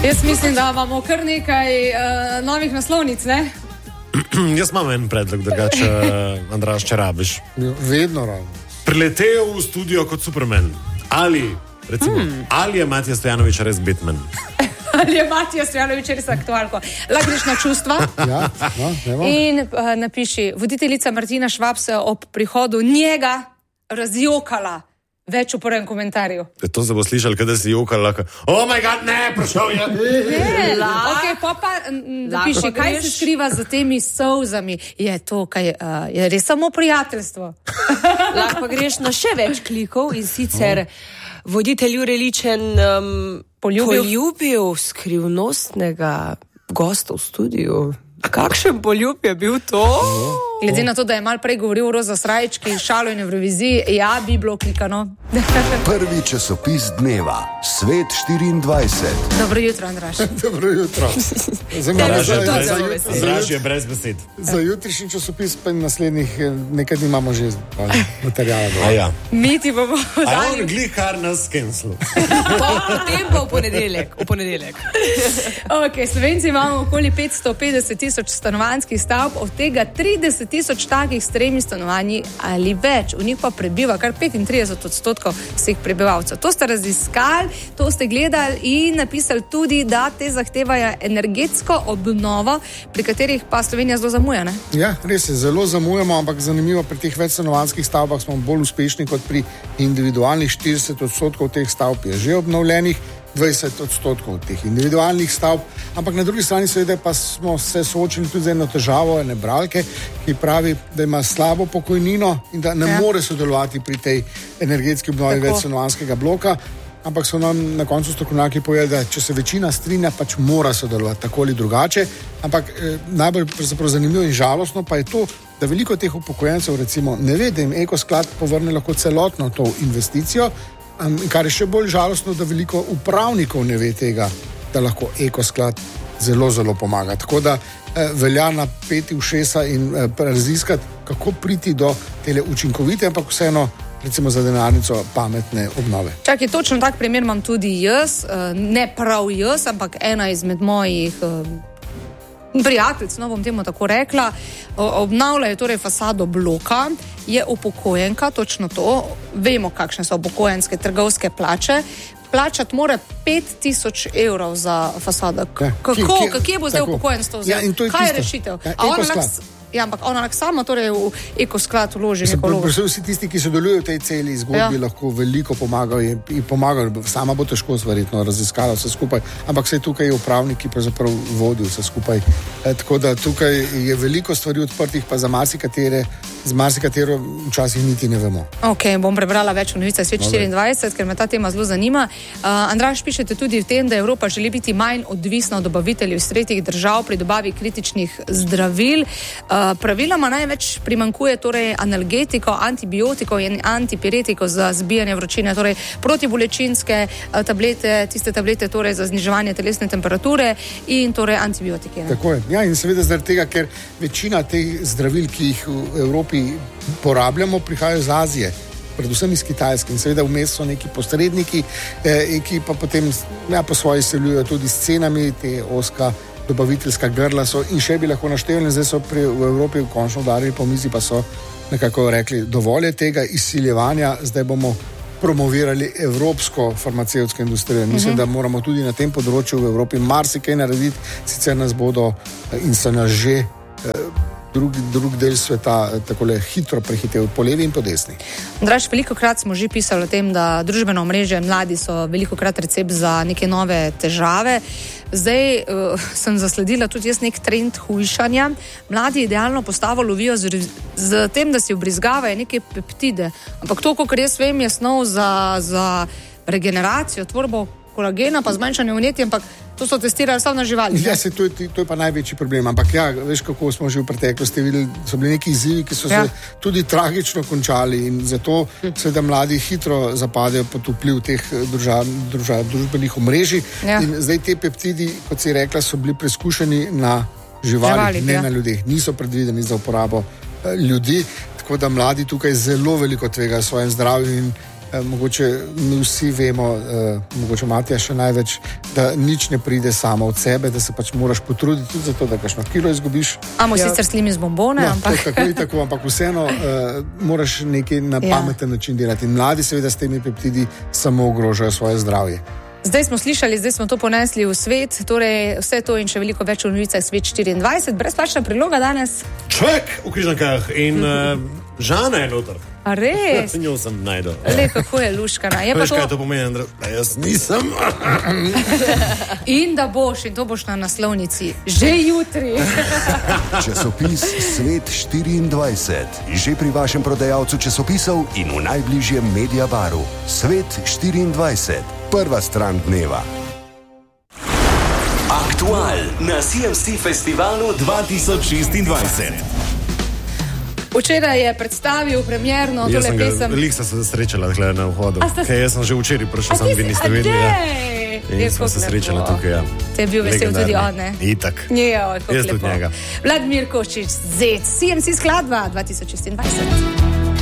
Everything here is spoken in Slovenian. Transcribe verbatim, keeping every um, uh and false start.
Jaz mislim, da imamo kar nekaj uh, novih naslovnic, ne? Jaz imam en predlog, drugače, uh, Andraž, če rabiš. Vedno rabim. Priletel v studio kot Superman. Ali, recimo, hmm. ali je Matija Stojanović res Batman? Ali je Matija Stojanović res aktualko? Lahko greš na čustva. Ja, no, in uh, napiši, voditeljica Martina Švab se ob prihodu njega razjokala. Več v prvem komentarju. E, to se bo slišal, kada si jokala. Oh moj god, ne, prišel je. Ne, ok, pa pa napiši, kaj se skriva za temi solzami. Je to, kaj, uh, je res samo prijateljstvo. Lahko greš na še več klikov in sicer voditelj Jure Ličen um, poljubil. poljubil skrivnostnega gosta v studiu. Kakšen poljub je bil to? Glede na to, da je mal prej govoril o Roza Srajčki, šalo in Evroviziji, ja, bi bilo klikano. Prvi časopis dneva, Svet štiriindvajset. Dobro jutro, Andraž. Dobro jutro. Andraž je brez besed. Za jutrišnji časopis pa naslednjih nekaj dni imamo že materijala. Ja. Mi ti bomo dali. A on glihar nas skenslu. Potem pa v ponedeljek. V ponedeljek. Ok, Slovenci imamo okoli petsto petdeset tisoč stanovanjskih stavb, od tega trideset tisoč takih s tremi stanovanji ali več. V njih pa prebiva kar petintrideset odstotkov vseh prebivalcev. To ste raziskali, to ste gledali in napisali tudi, da te zahtevajo energetsko obnovo, pri katerih pa Slovenija zelo zamuja, ne? Ja, res je, zelo zamujamo, ampak zanimivo, pri teh večstanovanjskih stavbah smo bolj uspešni kot pri individualnih. Štirideset odstotkov teh stavb je že obnovljenih, dvajset odstotkov teh individualnih stavb, ampak na drugi strani seveda pa smo se soočili tudi z eno težavo ene bralke, ki pravi, da ima slabo pokojnino in da ne ja. more sodelovati pri tej energetski obnovi večstanovanjskega bloka, ampak so nam na koncu strokovnjaki povedali, da če se večina strinja, pač mora sodelovati tako ali drugače, ampak eh, najbolj zanimivo in žalostno pa je to, da veliko teh upokojencev recimo ne ve, da jim Ekosklad povrne lahko celotno to investicijo. Um, kar je še bolj žalostno, da veliko upravnikov ne ve tega, da lahko Ekosklad zelo, zelo pomaga. Tako da eh, velja napeti ušesa in eh, raziskati, kako priti do tele učinkovite, ampak vseeno, recimo za denarnico, pametne obnove. Čakaj, točno tak primer imam tudi jaz, eh, ne prav jaz, ampak ena izmed mojih eh, prijateljic, no bom temu tako rekla, obnavljajo torej fasado bloka, je upokojenka, točno to, vemo, kakšne so upokojenske trgovske plače, plačati mora pet tisoč evrov za fasado. Kako, kje bo zdaj upokojenstvo vzel? Ja, kaj je rešitev? Ja, A ona lahko, ja, ampak ona lahko sama torej v Ekosklad vloži neko logo. Vsi tisti, ki sodelujo v tej celi zgodbi, ja. lahko veliko pomagajo in, in pomagajo. Sama bo težko verjetno raziskala vse skupaj, ampak vse tukaj je upravnik, ki pravzaprav vodi vse skupaj. E, tako da tukaj je veliko stvari odprtih, pa za marsikatere, z marsikatero včasih niti ne vemo. Ok, bom prebrala več v novicah Svet štiriindvajset, ker me ta tema zelo zanima. Uh, Andraž, pišete tudi v tem, da Evropa želi biti manj odvisna od dobaviteljev iz tretjih držav pri dobavi kritičnih zdravil. Uh, praviloma največ primankuje torej analgetiko, antibiotikov in antipiretikov za zbijanje vročine, torej protibolečinske uh, tablete, tiste tablete torej za zniževanje telesne temperature in torej antibiotike. Ne? Tako je. Ja, in seveda zaradi tega, ker večina teh zdravil, ki jih v Evropi porabljamo, prihajajo iz Azije, predvsem iz Kitajske in seveda vmes so neki posredniki, eh, ki pa potem ja, po svoji seljujo tudi s cenami, te oska dobaviteljska grla so in še bi lahko naštevali, zdaj so pri, v Evropi končno udarili po mizi, pa so nekako rekli, dovolj je tega izsiljevanja, zdaj bomo promovirali evropsko farmacevtsko industrijo. Mislim, uh-huh. da moramo tudi na tem področju v Evropi marsikaj narediti, sicer nas bodo in so nas že eh, Drug, drug del sveta takole hitro prehitev po levi in po desni. Andraž, veliko krat smo že pisali o tem, da družbeno omrežje mladi so veliko krat recept za neke nove težave. Zdaj uh, sem zasledila tudi jaz nek trend hujšanja. Mladi idealno postavo lovijo z, z tem, da si vbrizgavajo neke peptide. Ampak to, kot jaz vem, je snov za, za regeneracijo, tvorbo kolagena, pa zmanjšanje vnetja, ampak to so testirali samo na živali. Ja, se, to, je, to je pa največji problem. Ampak ja, veš, kako smo že v preteklosti videli, so bili neki izzivi, ki so ja. se tudi tragično končali in zato hm. seveda mladi hitro zapadejo pod vpliv teh druža, druža, družbenih omrežij. Ja. In zdaj te peptidi, kot si rekla, so bili preizkušeni na živalih, Živali, ne ja. na ljudeh. Niso predvideni za uporabo eh, ljudi, tako da mladi tukaj zelo veliko tvegajo svojim zdravjem in mogoče mi vsi vemo, uh, mogoče Matija še največ, da nič ne pride samo od sebe, da se pač moraš potruditi tudi zato, da kakšno kilo izgubiš. Amo ja, sicer slimi z bombone, no, ampak... Tako in tako, ampak vseeno uh, moraš nekaj na Ja. pameten način delati. In mladi seveda s temi peptidi samo ogrožajo svoje zdravje. Zdaj smo slišali, zdaj smo to ponesli v svet, torej vse to in še veliko več v novicah Svet štiriindvajset, brezplačna priloga danes. Človek v križankah in uh, Žana je noter. A res? Njo sem najdel. Le, kako je luškana. Je pa Veš, kaj to... to pomeni, Andrej? Da jaz nisem. In da boš, in to boš na naslovnici že jutri. Časopis Svet štiriindvajset. Že pri vašem prodajalcu časopisov in v najbližjem Mediabaru. Svet štiriindvajset. Prva stran dneva. Aktual na C M C Festivalu dva tisoč šestindvajset. Včeraj je predstavil premierno Jaz tole sem ga, pesem. lik sta se srečala tukaj na vhodu. A sta se- Kaj, jaz sem že včeraj prišel, A sam ti vi si- niste a videli. Ja. dej! Je, In smo kako se srečali lepo. tukaj, ja. Te je bil vesel tudi on, ne? Itak. Ja, kako Jaz tudi lepo. njega. Vladimir Koščič, Zec, C M C skladba dva tisoč šestindvajset.